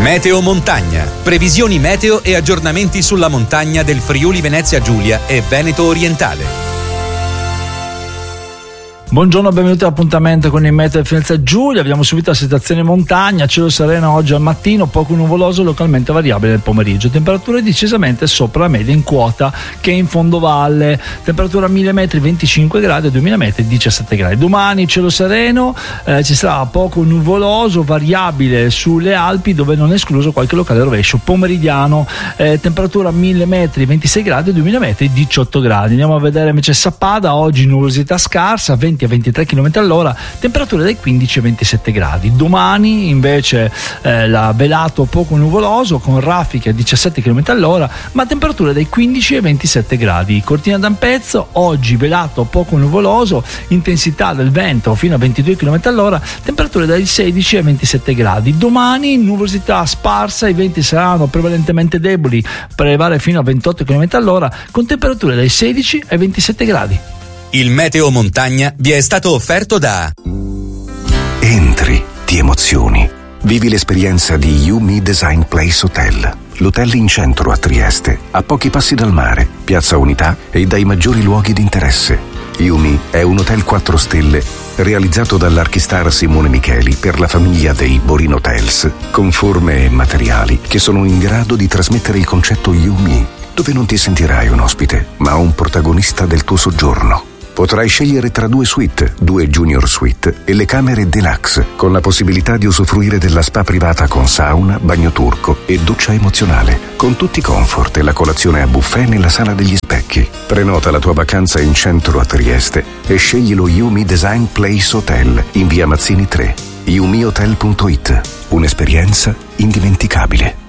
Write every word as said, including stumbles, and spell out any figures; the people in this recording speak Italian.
Meteo Montagna. Previsioni meteo e aggiornamenti sulla montagna del Friuli Venezia Giulia e Veneto Orientale. Buongiorno, benvenuti all'appuntamento con il Meteo di Venezia Giulia. Abbiamo subito la situazione montagna, cielo sereno oggi al mattino, poco nuvoloso, localmente variabile nel pomeriggio. Temperature decisamente sopra la media in quota che in fondovalle. Temperatura a mille metri venticinque gradi, a duemila metri diciassette gradi. Domani cielo sereno, eh, ci sarà poco nuvoloso, variabile sulle Alpi dove non è escluso qualche locale rovescio. Pomeridiano, eh, temperatura a mille metri ventisei gradi, a duemila metri diciotto gradi. Andiamo a vedere invece Sappada, oggi nuvolosità scarsa, venti a ventitré chilometri all'ora, temperature dai quindici ai ventisette gradi. Domani invece eh, la velato poco nuvoloso con raffiche a diciassette chilometri all'ora, ma temperature dai quindici ai ventisette gradi. Cortina d'Ampezzo, oggi velato poco nuvoloso, intensità del vento fino a ventidue chilometri all'ora, temperature dai sedici ai ventisette gradi. Domani nuvolosità sparsa, i venti saranno prevalentemente deboli, prelevare fino a ventotto chilometri all'ora, con temperature dai sedici ai ventisette gradi. Il Meteo Montagna vi è stato offerto da Entri, ti emozioni. Vivi l'esperienza di Yumi Design Place Hotel. L'hotel in centro a Trieste, a pochi passi dal mare, Piazza Unità e dai maggiori luoghi di interesse. Yumi è un hotel quattro stelle realizzato dall'archistar Simone Micheli per la famiglia dei Borin Hotels, con forme e materiali che sono in grado di trasmettere il concetto Yumi, dove non ti sentirai un ospite, ma un protagonista del tuo soggiorno. Potrai scegliere tra due suite, due junior suite e le camere deluxe, con la possibilità di usufruire della spa privata con sauna, bagno turco e doccia emozionale, con tutti i comfort e la colazione a buffet nella sala degli specchi. Prenota la tua vacanza in centro a Trieste e scegli lo Yumi Design Place Hotel in via Mazzini tre. yumi hotel punto it. Un'esperienza indimenticabile.